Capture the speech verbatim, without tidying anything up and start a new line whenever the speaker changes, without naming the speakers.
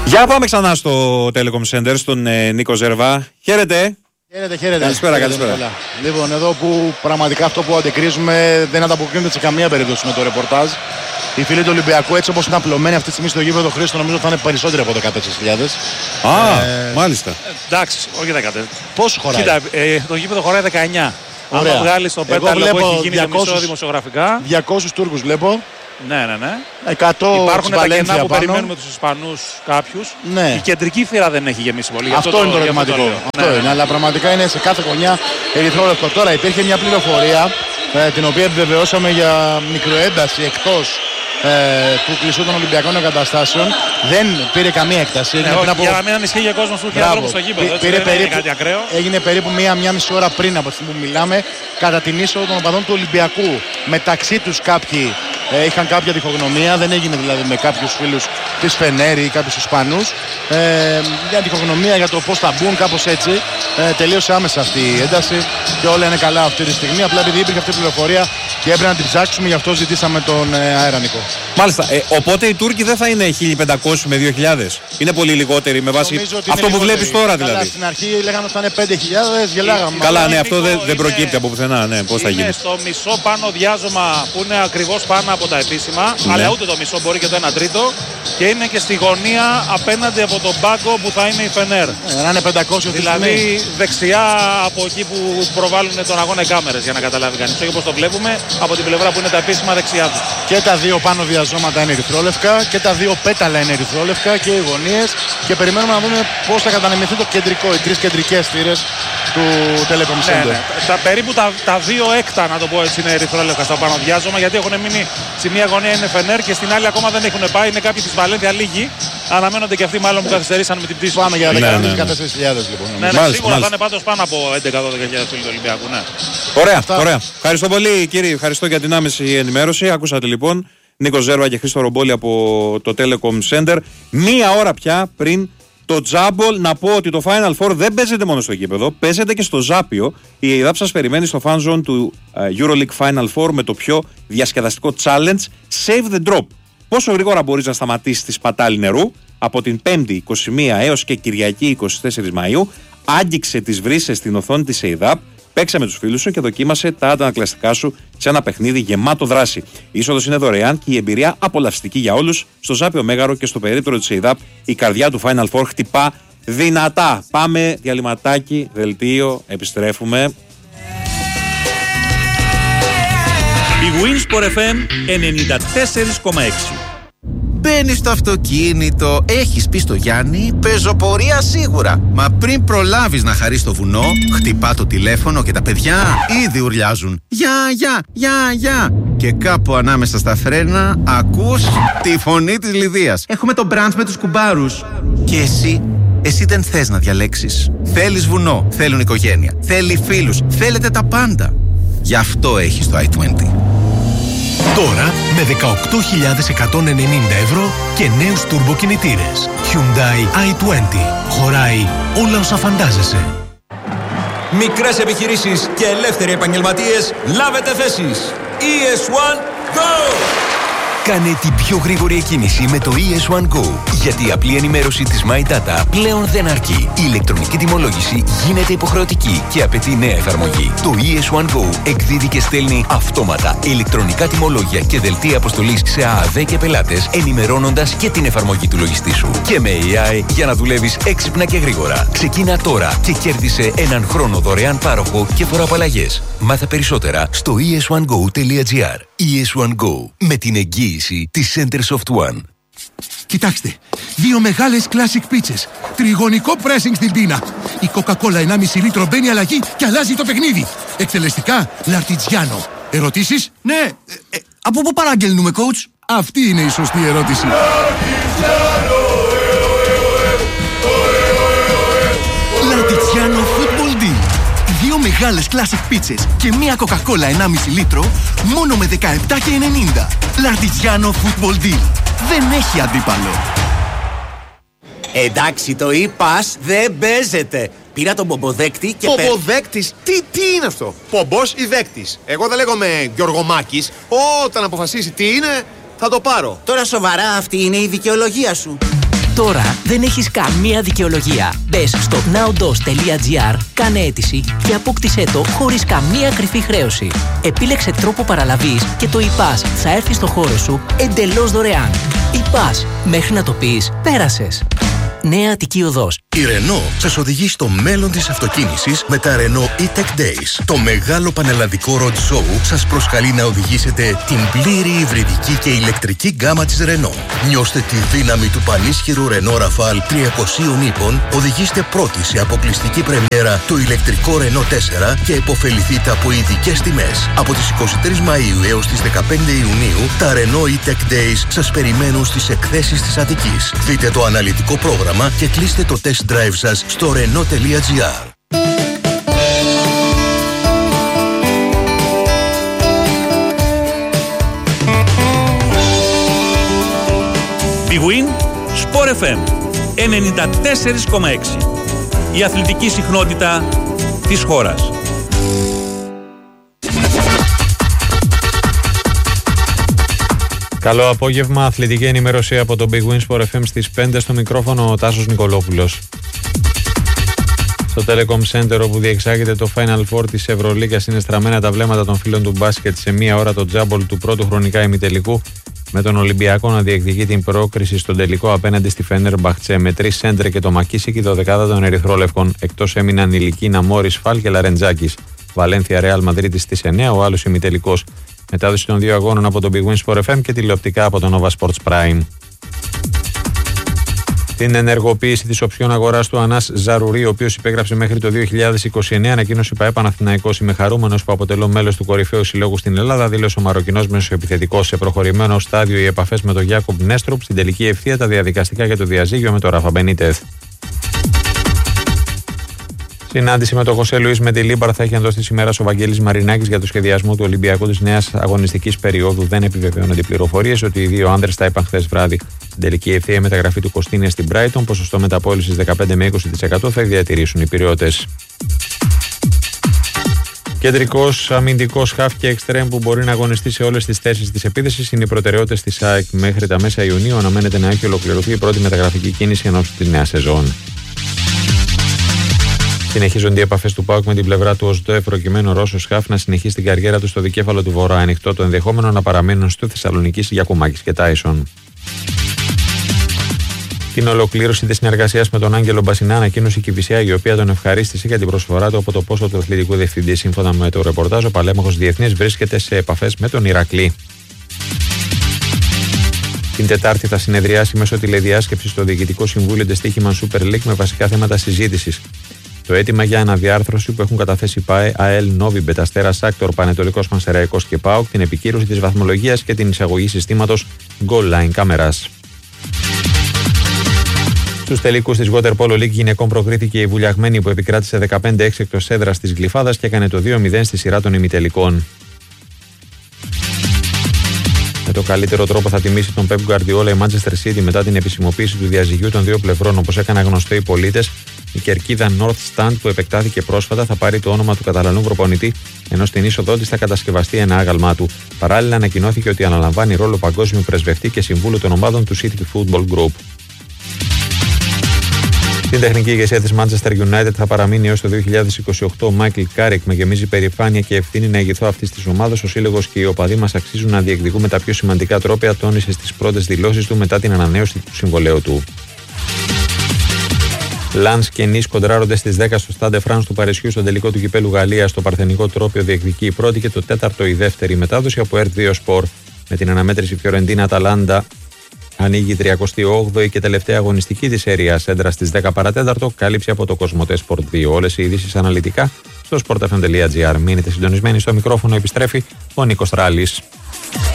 Για πάμε ξανά στο Telecom Center, στον ε, Νίκο Ζερβά. Χαίρετε.
Χαίρετε, χαίρετε.
Καλησπέρα,
χαίρετε,
καλησπέρα.
Λοιπόν, εδώ που πραγματικά αυτό που αντικρίζουμε δεν ανταποκρίνεται σε καμία περίπτωση με το ρεπορτάζ. Οι φίλοι του Ολυμπιακού, έτσι όπως είναι απλωμένοι αυτή τη στιγμή στο γήπεδο Χρήστο, νομίζω θα είναι περισσότεροι από δεκατέσσερις χιλιάδες.
Α,
ε,
μάλιστα.
Ε, εντάξει, όχι δεκατέσσερα.
Πόσο χωράει?
Κοίτα, ε, το γήπεδο χωράει δεκαεννιά.
Ωραία.
Αν το βγάλει στο πέταλο που έχει γίνει
διακόσιους,
το μισό δημοσιογραφικά.
διακόσιους Τούρκους βλέπω.
Ναι, ναι, ναι.
εκατό
Υπάρχουν τα κενά που
πάνω.
περιμένουμε τους Ισπανούς κάποιους.
Ναι.
Η κεντρική θύρα δεν έχει γεμίσει πολύ.
Αυτό,
αυτό
είναι το
το
ερωτηματικό.
Αυτό,
αυτό
ναι,
είναι,
ναι.
αλλά πραγματικά είναι σε κάθε γωνιά ερυθρόλευκο. Τώρα υπήρχε μια πληροφορία ε, την οποία επιβεβαιώσαμε για μικροένταση εκτός ε, του κλειστού των Ολυμπιακών εγκαταστάσεων. Δεν πήρε καμία έκταση.
Ναι, όχι, από... Για να μην ανησυχεί για κόσμο που έχει άνθρωπο στο γήπεδο.
Πήρε
δεν
περίπου,
κάτι ακραίο.
έγινε περίπου μία, μία μισή ώρα πριν από τη στιγμή που μιλάμε, κατά την είσοδο των οπαδών του Ολυμπιακού. Μεταξύ τους κάποιοι ε, είχαν κάποια διχογνωμία, δεν έγινε δηλαδή με κάποιους φίλους της Φενέρη ή κάποιους Ισπανούς. Ε, μια διχογνωμία για το πώς θα μπουν, κάπως έτσι. Ε, τελείωσε άμεσα αυτή η ένταση και όλα είναι καλά αυτή τη στιγμή. Απλά επειδή υπήρχε αυτή η πληροφορία και έπρεπε να την ψάξουμε, γι' αυτό ζητήσαμε τον ε, αέρα, Νικό.
Μάλιστα. Ε, οπότε οι Τούρκοι δεν θα είναι χίλια πεντακόσιοι με δύο χιλιάδες. Είναι πολύ λιγότεροι με βάση αυτό που βλέπεις τώρα δηλαδή.
Καλά, στην αρχή λέγαμε ότι θα είναι πέντε χιλιάδες, γελάγαμε.
Καλά, ναι, αυτό
Νίκο,
δεν, δεν
είναι-
προκύπτει από πουθενά. Ναι, πώς θα
Είναι
γίνει.
στο μισό πάνω διάζωμα που είναι ακριβώς πάνω από τα επίσημα,
Ναι.
αλλά ούτε το μισό, μπορεί και το ένα τρίτο. Και είναι και στη γωνία απέναντι από τον πάγκο που θα είναι η Φενέρ.
Ε, να είναι πεντακόσια αυτή τη στιγμή.
Δηλαδή δεξιά από εκεί που προβάλλουν τον αγώνα οι κάμερες, για να καταλάβει κανείς. Όχι όπως το βλέπουμε, από την πλευρά που είναι τα επίσημα δεξιά του.
Και τα δύο πάνω διαζώματα είναι ερυθρόλευκα και τα δύο πέταλα είναι ερυθρόλευκα και οι γωνίες. Και περιμένουμε να δούμε πώς θα κατανεμηθεί το κεντρικό, οι τρεις κεντρικές θύρες του Telecom
Ναι,
Center.
ναι. Τα, περίπου τα, τα δύο έκτα, να το πω έτσι, είναι ερυθρόλευκα στο πάνω διάζωμα, γιατί έχουν μείνει στη μία γωνία είναι Φενέρ και στην άλλη ακόμα δεν έχουν πάει. Είναι κάποιοι της Βαλένθια λίγοι. Αναμένονται και αυτοί μάλλον που καθυστερήσαν με την πτήση.
Πάμε για
Ναι, ναι, ναι.
δεκατέσσερις χιλιάδες λοιπόν.
Ναι, ναι,
Μάλιστα,
σίγουρα
μάλιστα.
θα είναι πάντως πάνω από έντεκα δώδεκα χιλιάδες φίλοι του Ολυμπιακού. Ναι.
Ωραία,
Αυτά.
ωραία. Ευχαριστώ πολύ, κύριε. Ευχαριστώ για την άμεση ενημέρωση. Ακούσατε λοιπόν Νίκο Ζέρβα και Χρήστο Ρομπόλη από το Telecom Center. Μία ώρα πια πριν το τζάμπολ. Να πω ότι το Final Four δεν παίζεται μόνο στο γήπεδο, παίζεται και στο Ζάπιο. Η ΕΙΔΑΠ σας περιμένει στο fan zone του uh, EuroLeague Final Four με το πιο διασκεδαστικό challenge Save the Drop. Πόσο γρήγορα μπορείς να σταματήσεις τη σπατάλη νερού από την πέμπτη είκοσι μία έως και Κυριακή είκοσι τέσσερις Μαΐου. Άγγιξε τις βρύσες στην οθόνη της ΕΙΔΑΠ. Παίξε με τους φίλους σου και δοκίμασε τα αντανακλαστικά σου σε ένα παιχνίδι γεμάτο δράση. Η είσοδος είναι δωρεάν και η εμπειρία απολαυστική για όλους. Στο Ζάπιο Μέγαρο και στο περίπτερο της ΕΙΔΑΠ η καρδιά του Final Four χτυπά δυνατά. Πάμε διαλυματάκι, δελτίο, επιστρέφουμε.
Η Winsport εφ εμ ενενήντα τέσσερα κόμμα έξι.
Μπαίνεις στο αυτοκίνητο, έχεις πει στο Γιάννη, πεζοπορία σίγουρα. Μα πριν προλάβεις να χαρείς το βουνό, χτυπά το τηλέφωνο και τα παιδιά ήδη ουρλιάζουν. Γεια, γεια, γεια, γεια. Και κάπου ανάμεσα στα φρένα ακούς τη φωνή της Λιδίας.
Έχουμε το μπραντς με τους κουμπάρους.
Και εσύ, εσύ δεν θες να διαλέξεις. Θέλεις βουνό, θέλουν οικογένεια, θέλει φίλους, θέλετε τα πάντα. Γι' αυτό έχεις το άι είκοσι.
Τώρα με δεκαοκτώ χιλιάδες εκατόν ενενήντα ευρώ και νέους τουρμποκινητήρες. Hyundai άι είκοσι. Χωράει όλα όσα φαντάζεσαι.
Μικρές επιχειρήσεις και ελεύθεροι επαγγελματίες, λάβετε θέσεις. ι ες βαν Go!
Κάνε την πιο γρήγορη εκκίνηση με το ι ες βαν Go. Γιατί η απλή ενημέρωση της My Data πλέον δεν αρκεί. Η ηλεκτρονική τιμολόγηση γίνεται υποχρεωτική και απαιτεί νέα εφαρμογή. Το ι ες βαν Go εκδίδει και στέλνει αυτόματα ηλεκτρονικά τιμολόγια και δελτία αποστολής σε ΑΑΔ και πελάτες, ενημερώνοντας και την εφαρμογή του λογιστή σου. Και με έι άι για να δουλεύεις έξυπνα και γρήγορα. Ξεκίνα τώρα και κέρδισε έναν χρόνο δωρεάν πάροχο και φοροαπαλλαγές. Μάθε περισσότερα στο ι ες βαν γκο τελεία τζι άρ. ι ες βαν Go, με την εγγύηση της Centersoft One.
Κοιτάξτε, δύο μεγάλες classic πίτσες. Τριγωνικό pressing στην πίνα. Η Coca-Cola ενάμιση λίτρο μπαίνει αλλαγή και αλλάζει το παιχνίδι. Εκτελεστικά, Λαρτιτζιάνο. Ερωτήσεις?
Ναι, ε, ε, από πού παραγγέλνουμε, coach?
Αυτή είναι η σωστή ερώτηση.
Λαρτιτζιάνο Football Deal. Δύο μεγάλες classic πίτσες και μία Coca-Cola ενάμιση λίτρο μόνο με δεκαεπτά και ενενήντα. Λαρτιτζιάνο Football Deal. Δεν έχει αντίπαλο.
Εντάξει, το e-pass δεν παίζεται. Πήρα τον πομποδέκτη και...
Πομποδέκτης, τι, τι είναι αυτό? Πομπός ή δέκτης? Εγώ δεν λέγομαι Γιωργομάκης. Όταν αποφασίσει τι είναι, θα το πάρω.
Τώρα σοβαρά, αυτή είναι η δικαιολογία σου?
Τώρα δεν έχεις καμία δικαιολογία. Μπες στο nowdos τελεία gr, κάνε αίτηση και απόκτησέ το χωρίς καμία κρυφή χρέωση. Επίλεξε τρόπο παραλαβής και το e-pass θα έρθει στο χώρο σου εντελώς δωρεάν. e-pass, μέχρι να το πεις, πέρασες. Νέα Αττική Οδός.
Η Renault σας οδηγεί στο μέλλον της αυτοκίνησης με τα Renault E-Tech Days. Το μεγάλο πανελλαδικό road show σας προσκαλεί να οδηγήσετε την πλήρη υβριδική και ηλεκτρική γκάμα της Renault. Νιώστε τη δύναμη του πανίσχυρου Renault Rafale τριακοσίων ύπων, οδηγήστε πρώτοι σε αποκλειστική πρεμιέρα το ηλεκτρικό Renault τέσσερα και επωφεληθείτε από ειδικές τιμές. Από τις εικοστή τρίτη Μαΐου έως τις δεκαπέντε Ιουνίου, τα Renault E-Tech Days σας περιμένουν στις εκθέσεις της Αττικής. Δείτε το αναλυτικό πρόγραμμα και κλείστε το test drive σας στο renault τελεία gr.
Big Win Sport εφ εμ ενενήντα τέσσερα κόμμα έξι. Η αθλητική συχνότητα της χώρας.
Καλό απόγευμα, αθλητική ενημέρωση από το Big Win Sport εφ εμ στις πέντε, στο μικρόφωνο ο Τάσος Νικολόπουλος. Στο Telecom Center, όπου διεξάγεται το Final Four της Ευρωλίγκας, είναι στραμμένα τα βλέμματα των φίλων του μπάσκετ σε μία ώρα το τζάμπολ του πρώτου χρονικά ημιτελικού, με τον Ολυμπιακό να διεκδικεί την πρόκριση στον τελικό απέναντι στη Φενέρμπαχτσε με τρεις σέντρε και το Μακίσικι, το δεκάδα των Ερυθρόλευκων. Εκτός έμειναν η Λικίνα, Μόρις, Φαλ και Λαρεντζάκης. Βαλένθια Ρεάλ Μαδρίτης στις εννιά, ο άλλος ημιτελικός. Μετάδοση των δύο αγώνων από το Big Win Sport εφ εμ και τηλεοπτικά από το Nova Sports Prime. Την ενεργοποίηση της οψιών αγοράς του Ανάς Ζαρουρί, ο οποίος υπέγραψε μέχρι το δύο χιλιάδες είκοσι εννέα, ανακοίνωσε η ΠΑΕ Παναθηναϊκός. Είμαι χαρούμενος που αποτελώ μέλος του κορυφαίου συλλόγου στην Ελλάδα, δήλωσε ο Μαροκινός μεσοεπιθετικός. Σε προχωρημένο στάδιο οι επαφές με τον Γιάκομπ Νέστρουπ, στην τελική ευθεία τα διαδικαστικά για το διαζύγιο με τον Ράφα Μπενίτεθ. Συνάντηση με τον Χωσέ Λουίς με τη Λίμπαρ θα έχει εντός της ημέρας ο Βαγγέλης Μαρινάκης για το σχεδιασμό του Ολυμπιακού της νέας αγωνιστικής περίοδου. Δεν επιβεβαιώνονται οι πληροφορίες ότι οι δύο άνδρες τα είπαν χθες βράδυ. Στην τελική ευθεία η μεταγραφή του Κωστίνια στην Brighton, ποσοστό μεταπώλησης δεκαπέντε με είκοσι τοις εκατό, θα διατηρήσουν οι Πειριώτες. Κεντρικός αμυντικός χαφ και εξτρέμ που μπορεί να αγωνιστεί σε όλες τις θέσεις της επίθεσης είναι οι προτεραιότητες της ΑΕΚ. Μέχρι τα μέσα Ιουνίου αναμένεται να έχει ολοκληρωθεί η πρώτη μεταγραφική κίνηση ενός της νέας σεζόν. Συνεχίζονται οι επαφές του ΠΑΟΚ με την πλευρά του ΟΣΔΟΕ, προκειμένου ο Ρώσος χαφ να συνεχίσει την καριέρα του στο δικέφαλο του Βορρά. Ανοιχτό το ενδεχόμενο να παραμείνουν στο Θεσσαλονίκης Γιακουμάκης και Τάισον. Την ολοκλήρωση της συνεργασίας με τον Άγγελο Μπασινά ανακοίνωσε η Κηφισιά, η οποία τον ευχαρίστησε για την προσφορά του από το πόστο του αθλητικού διευθυντή. Σύμφωνα με το ρεπορτάζ, ο παλέμαχος διεθνής βρίσκεται σε επαφές με τον Ηρακλή. Την Τετάρτη θα συνεδριάσει μέσω τηλεδιάσκεψης στο Διοικητικό Συμβούλιο Ντεστίχημαν Super League με βασικά θέματα συζήτησης. Το αίτημα για αναδιάρθρωση που έχουν καταθέσει ΠΑΕ, ΑΕΛ, Νόβι, Μπεταστέρα, Σάκτορ, Πανετολικός Πανσεραϊκός και ΠΑΟΚ, την επικύρωση της βαθμολογίας και την εισαγωγή συστήματος Goal Line κάμερας. Στους τελικούς της Water Polo League γυναικών προκρίθηκε η Βουλιαγμένη, που επικράτησε δεκαπέντε έξι εκτός έδρας της Γλυφάδας και έκανε το δύο μηδέν στη σειρά των ημιτελικών. Με το καλύτερο τρόπο θα τιμήσει τον Pep Guardiola η Manchester City μετά την επισημοποίηση του διαζυγίου των δύο πλευρών. Όπως έκαναν γνωστό οι πολίτες, η κερκίδα North Stand που επεκτάθηκε πρόσφατα θα πάρει το όνομα του Καταλανού προπονητή, ενώ στην είσοδό της θα κατασκευαστεί ένα άγαλμά του. Παράλληλα, ανακοινώθηκε ότι αναλαμβάνει ρόλο παγκόσμιου πρεσβευτή και συμβούλου των ομάδων του City Football Group. Στην τεχνική ηγεσία της Manchester United θα παραμείνει έως το δύο χιλιάδες είκοσι οκτώ ο Michael Carrick. Με γεμίζει περηφάνεια και ευθύνη να ηγηθώ αυτής της ομάδας. Ο σύλλογος και οι οπαδοί μας αξίζουν να διεκδικούμε τα πιο σημαντικά τρόπαια, τόνισε στις πρώτες δηλώσεις του μετά την ανανέωση του συμβολαίου του. Λανς και Νις κοντράρονται στις δέκα στο Stade France του Παρισιού στον τελικό του κυπέλου Γαλλίας. Στο παρθενικό τρόπαιο διεκδικεί η πρώτη και το τέταρτο η δεύτερη μετάδοση από ερτ δύο Sport. Με την αναμέτρηση Φιωρεντίνα Αταλάντα ανοίγει η τριακοστή όγδοη και τελευταία αγωνιστική της Σέρια Σέντρα στις δέκα παρατέταρτο, κάλυψη από το Κοσμοτέ Sport δύο. Όλες οι ειδήσεις αναλυτικά στο sportfm τελεία gr. Μείνετε συντονισμένοι, στο μικρόφωνο επιστρέφει ο Νίκος Τράλης.